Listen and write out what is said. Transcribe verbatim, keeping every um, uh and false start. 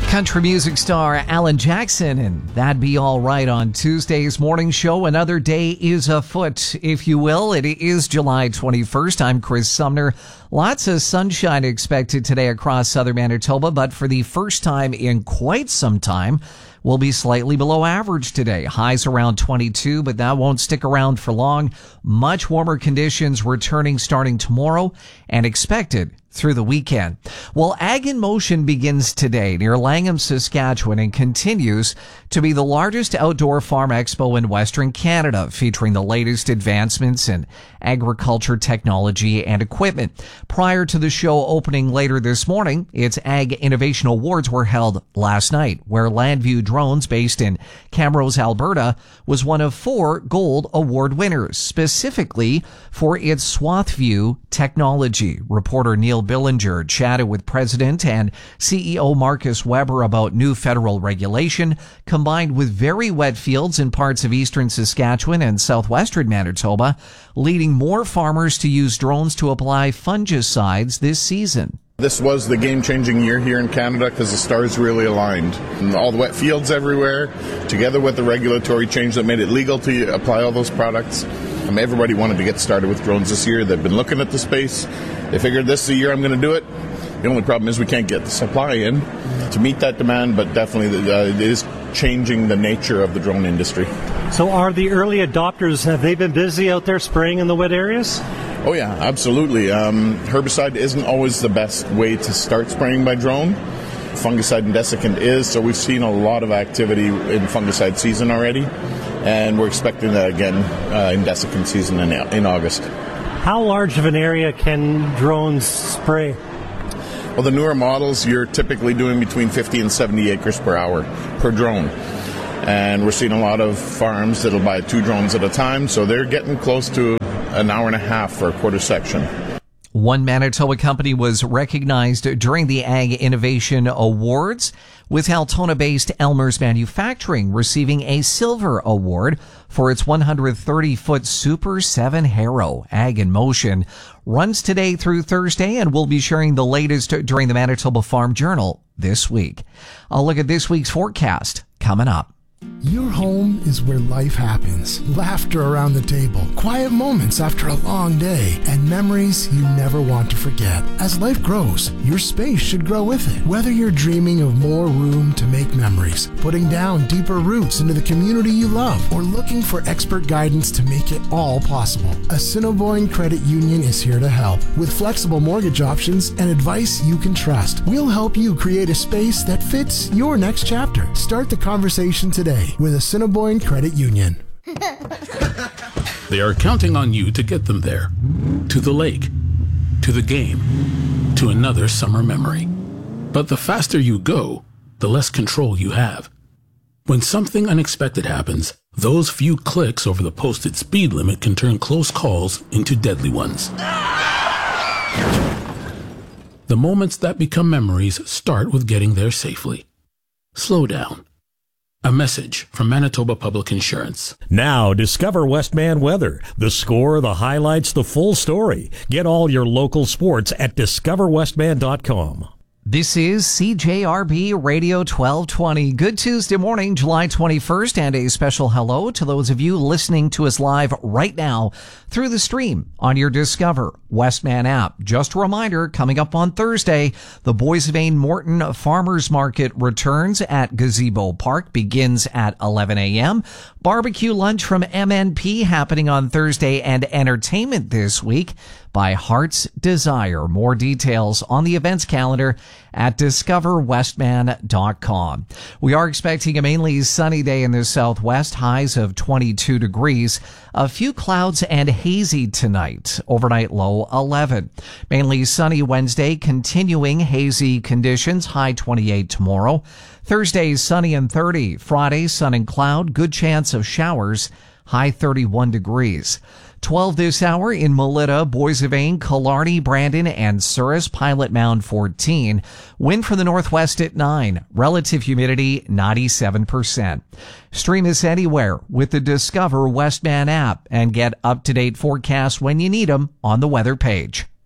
Country music star Alan Jackson, and That'd Be All Right on Tuesday's morning show. Another day is afoot, if you will. It is July twenty-first. I'm Chris Sumner. Lots of sunshine expected today across southern Manitoba, but for the first time in quite some time, we'll be slightly below average today. Highs around twenty-two, but that won't stick around for long. Much warmer conditions returning starting tomorrow and expected through the weekend. Well, Ag in Motion begins today near Langham, Saskatchewan, and continues to be the largest outdoor farm expo in Western Canada, featuring the latest advancements in agriculture technology and equipment. Prior to the show opening later this morning, its Ag Innovation Awards were held last night, where Landview Drones, based in Camrose, Alberta, was one of four gold award winners, specifically for its Swath View technology. Reporter Neil Billinger chatted with President and C E O Marcus Weber about new federal regulation, combined with very wet fields in parts of eastern Saskatchewan and southwestern Manitoba, leading more farmers to use drones to apply fungicides this season. This was the game-changing year here in Canada because the stars really aligned. And all the wet fields everywhere, together with the regulatory change that made it legal to apply all those products. I mean, everybody wanted to get started with drones this year. They've been looking at the space. They figured this is the year I'm going to do it. The only problem is we can't get the supply in to meet that demand, but definitely uh, it is changing the nature of the drone industry. So are the early adopters, have they been busy out there spraying in the wet areas? Oh yeah, absolutely. Um, herbicide isn't always the best way to start spraying by drone. Fungicide and desiccant is, so we've seen a lot of activity in fungicide season already, and we're expecting that again uh, in desiccant season in, in August. How large of an area can drones spray? Well, the newer models, you're typically doing between fifty and seventy acres per hour per drone. And we're seeing a lot of farms that'll buy two drones at a time, so they're getting close to an hour and a half for a quarter section. One Manitoba company was recognized during the Ag Innovation Awards, with Altona-based Elmer's Manufacturing receiving a silver award for its one hundred thirty foot Super seven Harrow. Ag in Motion runs today through Thursday, and we'll be sharing the latest during the Manitoba Farm Journal this week. I'll look at this week's forecast coming up. Your home is where life happens. Laughter around the table, quiet moments after a long day, and memories you never want to forget. As life grows, your space should grow with it. Whether you're dreaming of more room to make memories, putting down deeper roots into the community you love, or looking for expert guidance to make it all possible, Assiniboine Credit Union is here to help. With flexible mortgage options and advice you can trust, we'll help you create a space that fits your next chapter. Start the conversation today with Assiniboine Credit Union. They are counting on you to get them there. To the lake, to the game, to another summer memory. But the faster you go, the less control you have. When something unexpected happens, those few clicks over the posted speed limit can turn close calls into deadly ones. The moments that become memories start with getting there safely. Slow down. A message from Manitoba Public Insurance. Now, discover Westman Weather. The score, the highlights, the full story. Get all your local sports at discover westman dot com. This is C J R B Radio twelve twenty. Good Tuesday morning, July twenty-first, and a special hello to those of you listening to us live right now through the stream on your Discover Westman app. Just a reminder, coming up on Thursday, the Boissevain Morton Farmers Market returns at Gazebo Park, begins at eleven a.m. Barbecue lunch from M N P happening on Thursday, and entertainment this week by Heart's Desire. More details on the events calendar at discover westman dot com. We are expecting a mainly sunny day in the southwest, highs of twenty-two degrees. A few clouds and hazy tonight. Overnight low eleven. Mainly sunny Wednesday, continuing hazy conditions, high twenty-eight tomorrow. Thursday, sunny and thirty. Friday, sun and cloud, good chance of showers, high thirty-one degrees. twelve this hour in Melita, Boissevain, Killarney, Brandon, and Souris, Pilot Mound fourteen. Wind from the northwest at nine. Relative humidity ninety-seven percent. Stream us anywhere with the Discover Westman app and get up-to-date forecasts when you need them on the weather page.